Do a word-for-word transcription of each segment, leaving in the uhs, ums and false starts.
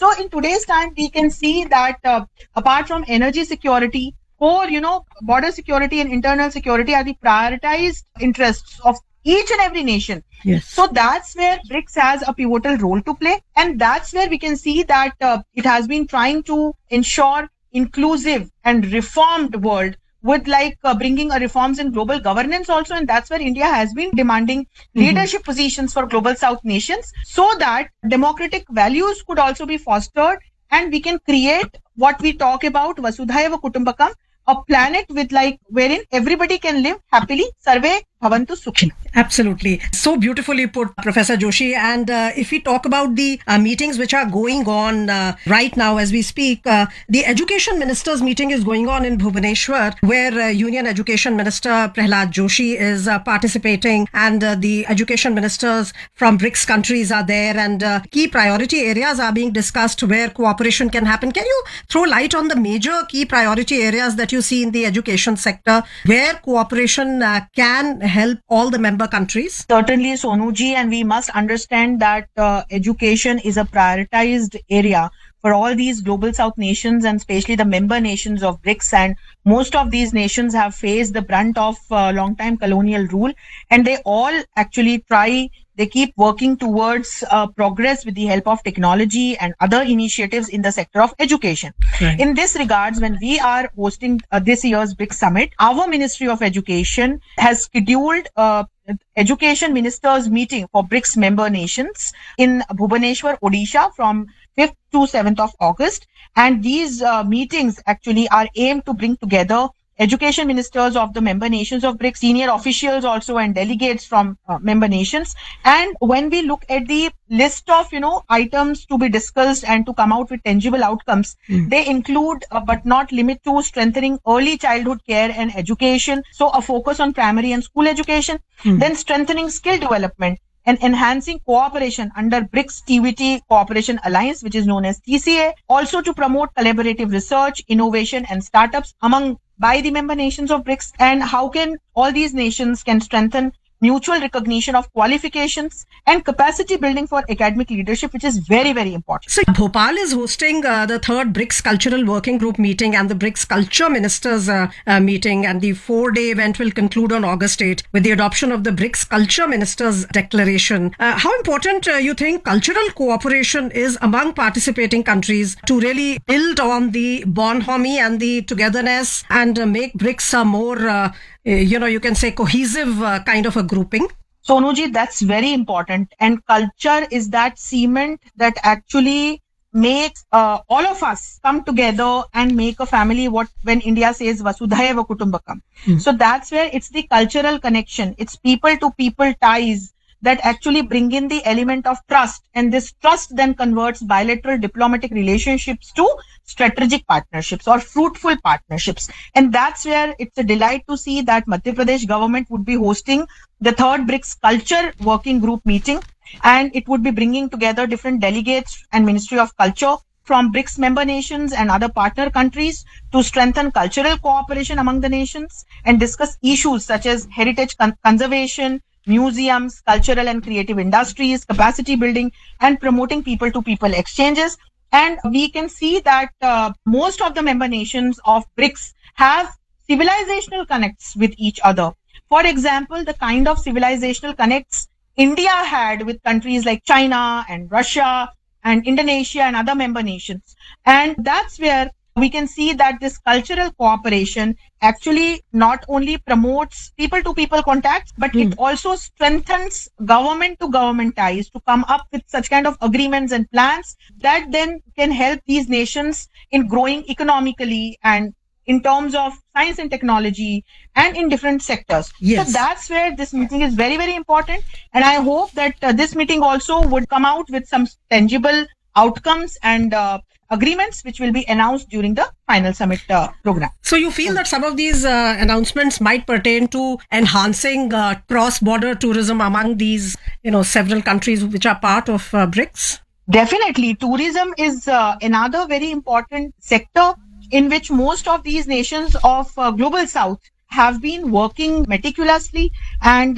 So in today's time, we can see that uh, apart from energy security, core, you know, border security and internal security are the prioritized interests of each and every nation. Yes. So that's where BRICS has a pivotal role to play. And that's where we can see that uh, it has been trying to ensure inclusive and reformed world with like uh, bringing a reforms in global governance also. And that's where India has been demanding mm-hmm. leadership positions for global South nations so that democratic values could also be fostered and we can create what we talk about Vasudhaiva Kutumbakam, a planet with like wherein everybody can live happily. Sarve bhavantu sukhina. Absolutely. So beautifully put, Professor Joshi. And uh, if we talk about the uh, meetings which are going on uh, right now as we speak, uh, the Education Ministers meeting is going on in Bhubaneswar, where uh, Union Education Minister Prahlad Joshi is uh, participating, and uh, the education ministers from BRICS countries are there, and uh, key priority areas are being discussed where cooperation can happen. Can you throw light on the major key priority areas that you see in the education sector where cooperation uh, can help all the member countries? Certainly, Sonuji, and we must understand that uh, education is a prioritized area for all these global South nations and especially the member nations of BRICS. And most of these nations have faced the brunt of uh, long time colonial rule, and they all actually try, they keep working towards uh, progress with the help of technology and other initiatives in the sector of education. Right. In this regards, when we are hosting uh, this year's BRICS Summit, our Ministry of Education has scheduled a education ministers meeting for BRICS member nations in Bhubaneswar, Odisha from fifth to seventh of August. And these uh, meetings actually are aimed to bring together education ministers of the member nations of BRICS, senior officials also, and delegates from uh, member nations. And when we look at the list of, you know, items to be discussed and to come out with tangible outcomes, mm. they include, uh, but not limit to, strengthening early childhood care and education. So a focus on primary and school education, mm. then strengthening skill development and enhancing cooperation under BRICS T V T Cooperation Alliance, which is known as T C A, also to promote collaborative research, innovation and startups among by the member nations of BRICS, and how can all these nations can strengthen mutual recognition of qualifications and capacity building for academic leadership, which is very, very important. So Bhopal is hosting uh, the third BRICS Cultural Working Group meeting and the BRICS Culture Ministers uh, uh, meeting, and the four-day event will conclude on August eighth with the adoption of the BRICS Culture Ministers Declaration. Uh, how important uh, you think cultural cooperation is among participating countries to really build on the bonhomie and the togetherness and uh, make BRICS a more, uh, you know, you can say cohesive uh, kind of a grouping? Sonuji, that's very important. And culture is that cement that actually makes uh, all of us come together and make a family, what when India says Vasudhaiva Kutumbakam. Mm. So that's where it's the cultural connection. It's people to people ties that actually bring in the element of trust. And this trust then converts bilateral diplomatic relationships to strategic partnerships or fruitful partnerships. And that's where it's a delight to see that Madhya Pradesh government would be hosting the third BRICS Culture Working Group meeting. And it would be bringing together different delegates and Ministry of Culture from BRICS member nations and other partner countries to strengthen cultural cooperation among the nations and discuss issues such as heritage con- conservation, museums, cultural and creative industries, capacity building, and promoting people-to-people exchanges. And we can see that uh, most of the member nations of BRICS have civilizational connects with each other. For example, the kind of civilizational connects India had with countries like China and Russia and Indonesia and other member nations. And that's where we can see that this cultural cooperation actually not only promotes people-to-people contacts, but mm. it also strengthens government-to-government ties to come up with such kind of agreements and plans that then can help these nations in growing economically and in terms of science and technology and in different sectors. Yes. So that's where this meeting is very, very important. And I hope that uh, this meeting also would come out with some tangible outcomes and uh, agreements which will be announced during the final summit uh, program. So you feel that some of these uh, announcements might pertain to enhancing uh, cross-border tourism among these, you know, several countries which are part of uh, BRICS? Definitely. Tourism is uh, another very important sector in which most of these nations of uh, Global South have been working meticulously. And uh,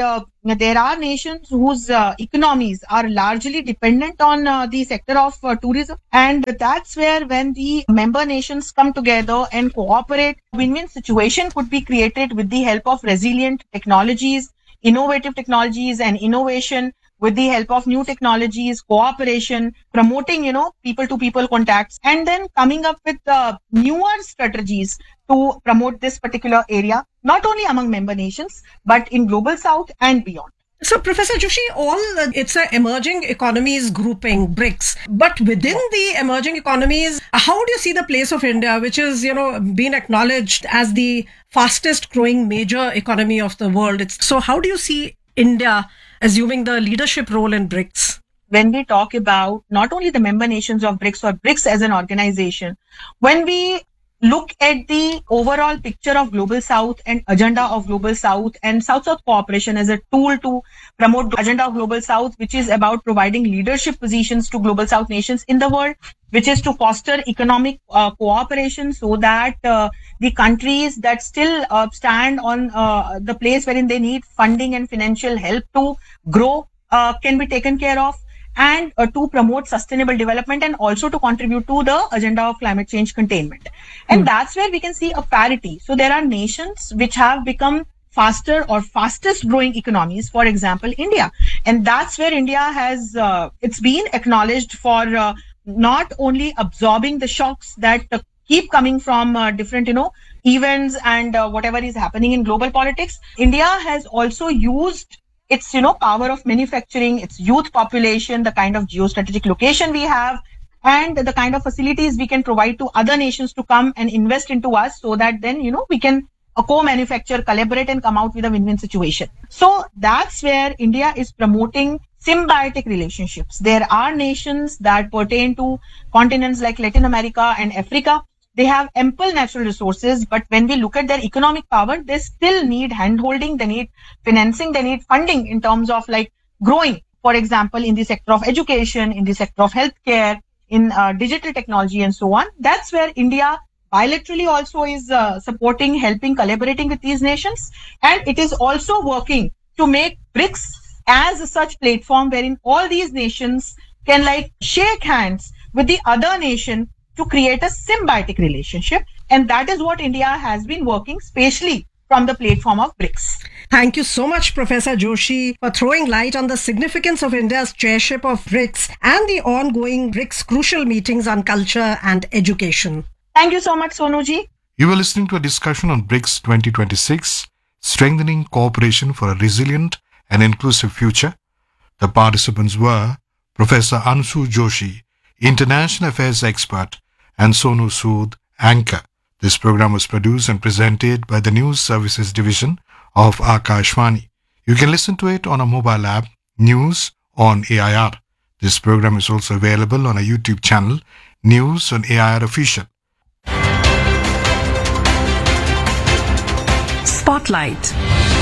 there are nations whose uh, economies are largely dependent on uh, the sector of uh, tourism. And that's where when the member nations come together and cooperate, win-win situation could be created with the help of resilient technologies, innovative technologies and innovation, with the help of new technologies, cooperation, promoting, you know, people-to-people contacts, and then coming up with uh, newer strategies to promote this particular area, not only among member nations, but in Global South and beyond. So, Professor Joshi, all uh, it's an emerging economies grouping, BRICS. But within the emerging economies, how do you see the place of India, which is, you know, being acknowledged as the fastest growing major economy of the world? It's, so how do you see India assuming the leadership role in BRICS? When we talk about not only the member nations of BRICS or BRICS as an organization, when we look at the overall picture of Global South and agenda of Global South and South-South cooperation as a tool to promote the agenda of Global South, which is about providing leadership positions to Global South nations in the world, which is to foster economic uh, cooperation so that uh, the countries that still uh, stand on uh, the place wherein they need funding and financial help to grow uh, can be taken care of, and uh, to promote sustainable development and also to contribute to the agenda of climate change containment. And mm. that's where we can see a parity. So there are nations which have become faster or fastest growing economies, for example, India. And that's where India has, uh, it's been acknowledged for uh, not only absorbing the shocks that uh, keep coming from uh, different, you know, events and uh, whatever is happening in global politics. India has also used its, you know, power of manufacturing, its youth population, the kind of geostrategic location we have, and the kind of facilities we can provide to other nations to come and invest into us so that then, you know, we can uh, co-manufacture, collaborate and come out with a win-win situation. So that's where India is promoting symbiotic relationships. There are nations that pertain to continents like Latin America and Africa. They have ample natural resources, but when we look at their economic power, they still need handholding, they need financing, they need funding in terms of like growing, for example, in the sector of education, in the sector of healthcare, in uh, digital technology and so on. That's where India bilaterally also is uh, supporting, helping, collaborating with these nations. And it is also working to make BRICS as such platform wherein all these nations can like shake hands with the other nation to create a symbiotic relationship. And that is what India has been working, especially from the platform of BRICS. Thank you so much, Professor Joshi, for throwing light on the significance of India's chairship of BRICS and the ongoing BRICS crucial meetings on culture and education. Thank you so much, Sonuji. You were listening to a discussion on BRICS twenty twenty-six, Strengthening Cooperation for a Resilient and Inclusive Future. The participants were Professor Ansu Joshi, International Affairs Expert, and Sonu Sood, Anchor. This program was produced and presented by the News Services Division of Akashvani. You can listen to it on a mobile app, News on A I R. This program is also available on a YouTube channel, News on A I R Official. Spotlight.